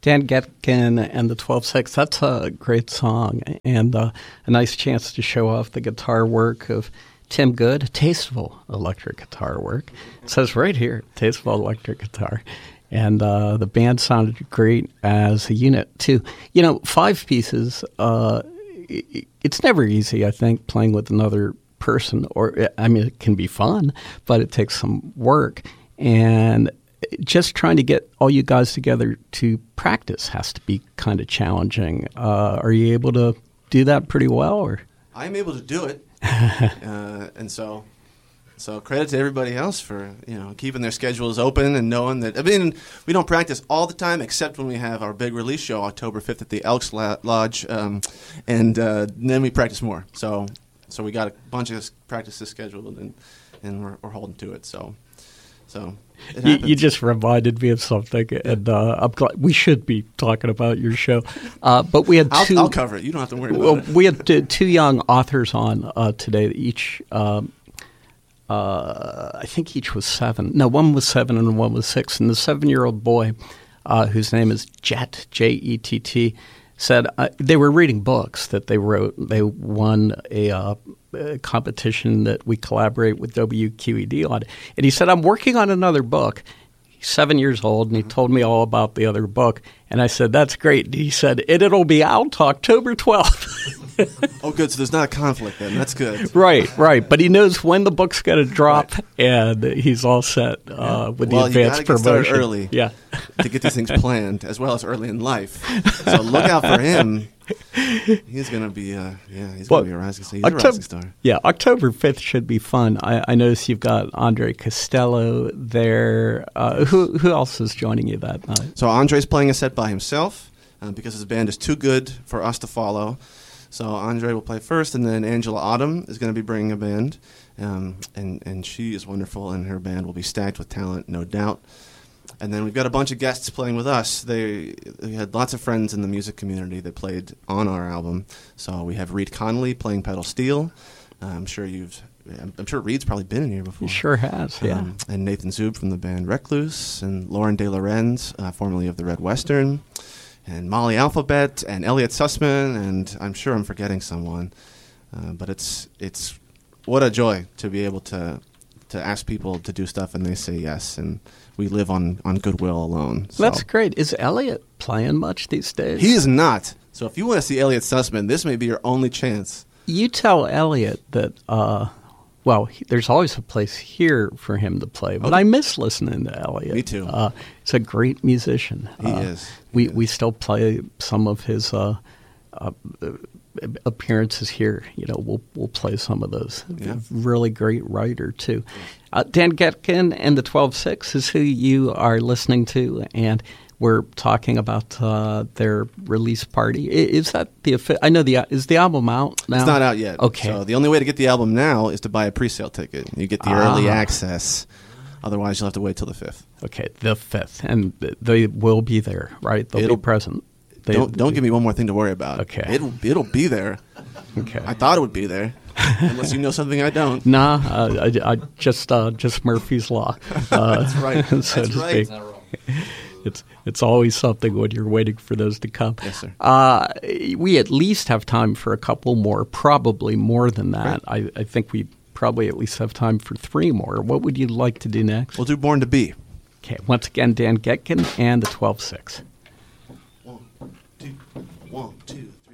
Dan Getkin and the 12-6, that's a great song and a nice chance to show off the guitar work of Tim Good, tasteful electric guitar work. It says right here, tasteful electric guitar. And the band sounded great as a unit, too. 5 pieces, it's never easy, I think, playing with another person. It can be fun, but it takes some work. And just trying to get all you guys together to practice has to be kind of challenging. Are you able to do that pretty well? Or I'm able to do it. And so credit to everybody else for keeping their schedules open and knowing that. We don't practice all the time except when we have our big release show October 5th at the Elks Lodge, and then we practice more. So we got a bunch of practices scheduled, and we're holding to it. So you just reminded me of something, and I'm glad we should be talking about your show. But we had two. I'll cover it. You don't have to worry about it. We had two young authors on today. Each, I think, each was 7. No, one was 7 and one was 6. And the 7-year-old boy, whose name is Jet, Jett, said they were reading books that they wrote. They won a competition that we collaborate with WQED on. And he said, I'm working on another book. He's 7 years old, and he told me all about the other book. And I said, that's great. And he said, it'll be out October 12th. Oh, good. So there's not a conflict then. That's good. Right. But he knows when the book's going to drop, and he's all set with the advance promotion. Well, you got to get started early to get these things planned, as well as early in life. So look out for him. He's going to be a rising star. Yeah, October 5th should be fun. I notice you've got Andre Costello there. Who else is joining you that night? So Andre's playing a set by himself because his band is too good for us to follow. So Andre will play first, and then Angela Autumn is going to be bringing a band, and she is wonderful, and her band will be stacked with talent, no doubt. And then we've got a bunch of guests playing with us. We had lots of friends in the music community that played on our album. So we have Reed Connolly playing pedal steel. I'm sure Reed's probably been in here before. He sure has, yeah. And Nathan Zub from the band Recluse, and Lauren De Lorenz, formerly of the Red Western, and Molly Alphabet, and Elliot Sussman, and I'm sure I'm forgetting someone. But it's what a joy to be able to ask people to do stuff and they say yes, and we live on goodwill alone. So. That's great. Is Elliot playing much these days? He is not. So if you want to see Elliot Sussman, this may be your only chance. You tell Elliot that, there's always a place here for him to play, but I miss listening to Elliot. Me too. He's a great musician. He is. We still play some of his appearances here. We'll play some of those. Yeah. Really great writer too. Dan Getkin and the 12-6 is who you are listening to, and we're talking about their release party. Is that I know is the album out now? It's not out yet. Okay. So the only way to get the album now is to buy a pre-sale ticket. You get the early access. Otherwise, you'll have to wait till the 5th. Okay, the 5th, and they will be there, right? They'll be present. Don't give me one more thing to worry about. Okay. It'll be there. Okay. I thought it would be there, unless you know something I don't. Nah, I just Murphy's Law. That's right. So That's to right. speak. It's always something when you're waiting for those to come. Yes, sir. We at least have time for a couple more, probably more than that. Right. I think we probably at least have time for 3 more. What would you like to do next? We'll do Born to Be. Okay, once again, Dan Getkin and the 12-6. 1, 2, 1, 2, 3.